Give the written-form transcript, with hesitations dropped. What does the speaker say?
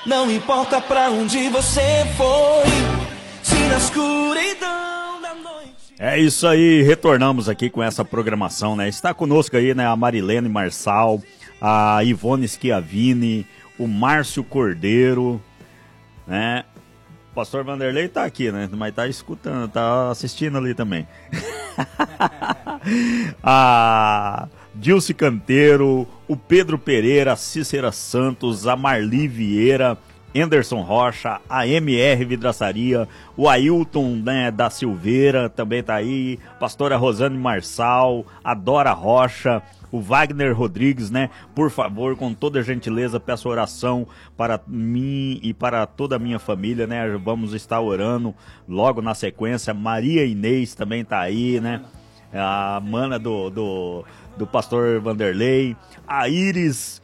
Não importa pra onde você foi, se na escuridão da noite... É isso aí, retornamos aqui com essa programação, né? Está conosco aí, né, a Marilene Marçal, a Ivone Schiavini, o Márcio Cordeiro, né? O pastor Vanderlei tá aqui, né? Mas tá escutando, tá assistindo ali também. A Dilce Canteiro, o Pedro Pereira, a Cícera Santos, a Marli Vieira, Anderson Rocha, a MR Vidraçaria, o Ailton, né, da Silveira também tá aí, pastora Rosane Marçal, a Dora Rocha, o Wagner Rodrigues, né? Por favor, com toda gentileza, peço oração para mim e para toda a minha família, né? Vamos estar orando logo na sequência. Maria Inês também tá aí, né? A mana do pastor Vanderlei, a Iris,